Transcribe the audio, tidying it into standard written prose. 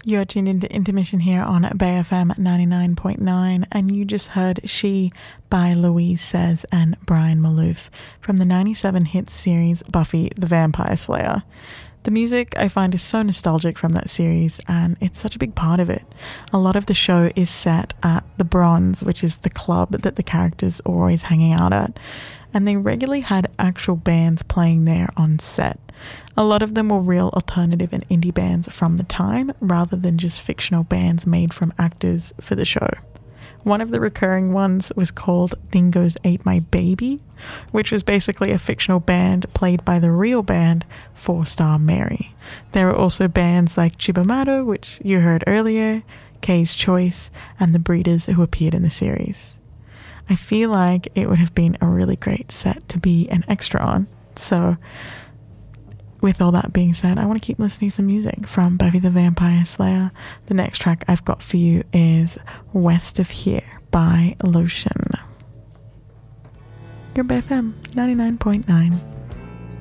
You're tuned into Intermission here on Bay FM 99.9, and you just heard She by Louise Says and Brian Malouf from the 97 hit series Buffy the Vampire Slayer. The music I find is so nostalgic from that series, and it's such a big part of it. A lot of the show is set at the Bronze, which is the club that the characters are always hanging out at, and they regularly had actual bands playing there on set. A lot of them were real alternative and indie bands from the time, rather than just fictional bands made from actors for the show. One of the recurring ones was called Dingoes Ate My Baby, which was basically a fictional band played by the real band 4-Star Mary. There were also bands like Chibamato, which you heard earlier, Kay's Choice, and the Breeders who appeared in the series. I feel like it would have been a really great set to be an extra on, so with all that being said, I want to keep listening to some music from Buffy the Vampire Slayer. The next track I've got for you is West of Here by Lotion. Your BFM 99.9.